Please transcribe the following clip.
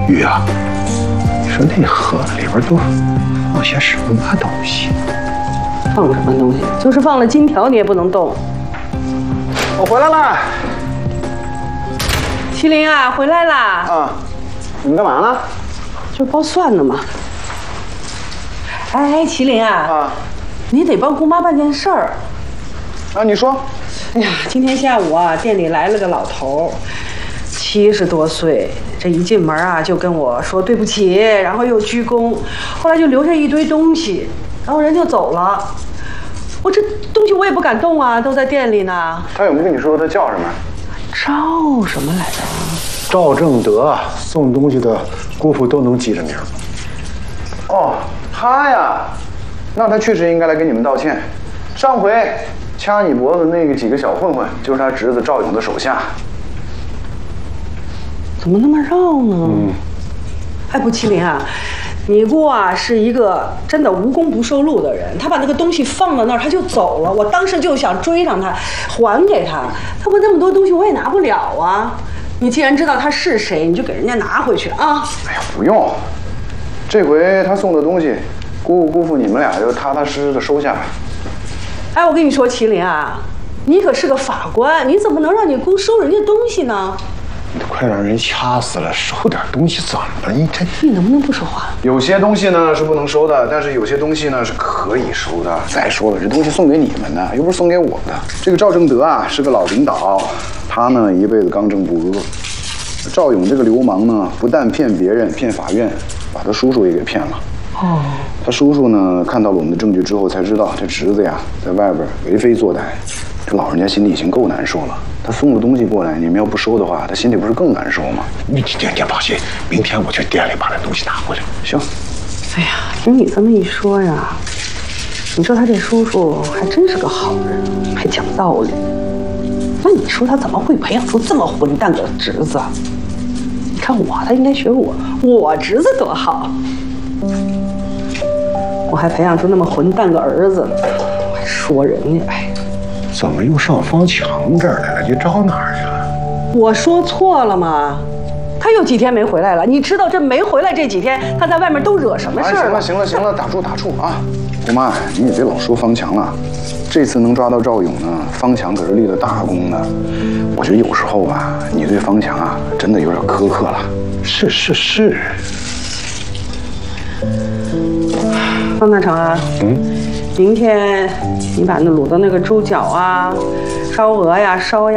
玉啊，你说那盒子里边都放些什么东西？ 放什么东西？就是放了金条，你也不能动。 我回来了。 麒麟啊，回来啦！ 啊，你们干嘛呢？ 就包蒜呢嘛。哎，麒麟啊， 啊， 你得帮姑妈办件事儿。 啊，你说。 哎呀，今天下午啊，店里来了个老头，70多岁，这一进门啊就跟我说对不起，然后又鞠躬，后来就留下一堆东西，然后人就走了。我这东西我也不敢动啊，都在店里呢。 他有没有跟你说他叫什么？ 赵什么来着？ 赵正德，送东西的姑父都能记着名。 哦，他呀，那他确实应该来跟你们道歉。上回掐你脖子那几个小混混，就是他侄子赵勇的手下。 怎么那么绕呢？哎，不，麒麟啊，你姑啊是一个真的无功不受禄的人，他把那个东西放到那儿，他就走了。我当时就想追上他，还给他。他问那么多东西，我也拿不了啊。你既然知道他是谁，你就给人家拿回去啊。 哎呀，不用，这回他送的东西，姑父你们俩就踏踏实实的收下吧。 哎，我跟你说，麒麟啊，你可是个法官，你怎么能让你姑收人家东西呢？ 你快让人掐死了，收点东西怎么了？ 你能不能不说话？ 有些东西呢是不能收的，但是有些东西呢是可以收的。再说了，这东西送给你们的，又不是送给我的。这个赵正德啊是个老领导，他呢一辈子刚正不阿。赵勇这个流氓呢，不但骗别人，骗法院，把他叔叔也给骗了。 哦， 他叔叔呢看到了我们的证据之后，才知道这侄子呀在外边为非作歹。这老人家心里已经够难受了，他送了东西过来，你们要不收的话，他心里不是更难受吗？ 你放心，明天我去店里把那东西拿回来。 行。 哎呀，听你这么一说呀，你说他这叔叔还真是个好人，还讲道理。那你说他怎么会培养出这么混蛋的侄子？你看我，他应该学我侄子多好。我还培养出那么混蛋个儿子，我还说人家，哎。 怎么又上方强这儿来了？你找哪儿去了？ 我说错了吗？他有几天没回来了？你知道这没回来这几天，他在外面都惹什么事儿了？ 行了，打住啊！姑妈，你也别老说方强了。这次能抓到赵勇呢，方强可是立了大功呢。我觉得有时候吧，你对方强啊，真的有点苛刻了。 是。 方大成啊，明天你把那卤的那个猪脚啊、烧鹅呀、烧鸭。